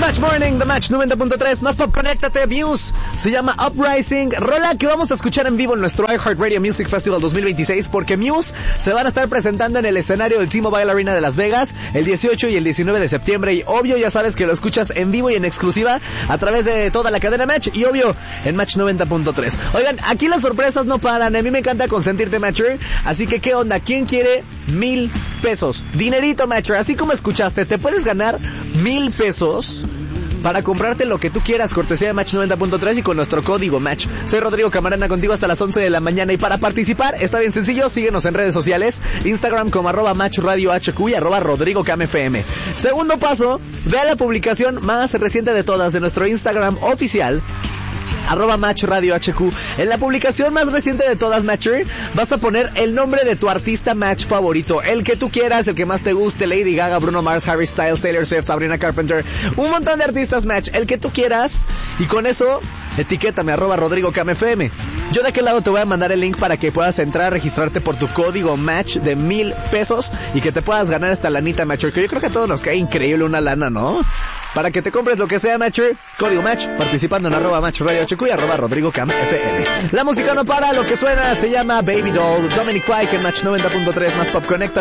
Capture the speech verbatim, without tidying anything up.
Match Morning, The Match noventa punto tres, más pop, conéctate, Muse. Se llama Uprising, rola que vamos a escuchar en vivo en nuestro iHeartRadio Music Festival dos mil veintiséis, porque Muse se van a estar presentando en el escenario del T-Mobile Arena de Las Vegas el dieciocho y el diecinueve de septiembre, y obvio ya sabes que lo escuchas en vivo y en exclusiva a través de toda la cadena Match, y obvio en Match noventa punto tres. Oigan, aquí las sorpresas no paran, a mí me encanta consentirte, Matcher, así que ¿qué onda? ¿Quién quiere mil pesos? Dinerito, Matcher, así como escuchaste, te puedes ganar mil pesos para comprarte lo que tú quieras, cortesía de Match noventa punto tres y con nuestro código Match. Soy Rodrigo Camarena, contigo hasta las once de la mañana, y para participar está bien sencillo, síguenos en redes sociales, Instagram como arroba Match Radio H Q y arroba Rodrigo Cam F M. Segundo paso, ve a la publicación más reciente de todas de nuestro Instagram oficial, arroba Match Radio H Q. En la publicación más reciente de todas, Matcher, vas a poner el nombre de tu artista Match favorito, el que tú quieras, el que más te guste, Lady Gaga, Bruno Mars, Harry Styles, Taylor Swift, Sabrina Carpenter, un montón de artistas, Match, el que tú quieras, y con eso etiquétame, arroba Rodrigo Cam F M. Yo de aquel lado te voy a mandar el link para que puedas entrar a registrarte por tu código Match de mil pesos y que te puedas ganar esta lanita, Matcher, que yo creo que a todos nos cae increíble una lana, ¿no? Para que te compres lo que sea, Matcher, código Match, participando en arroba Match Radio H Q y arroba Rodrigo Cam F M. La música no para, lo que suena se llama Baby Doll, Dominic Fike en Match noventa punto tres, más pop, conecta.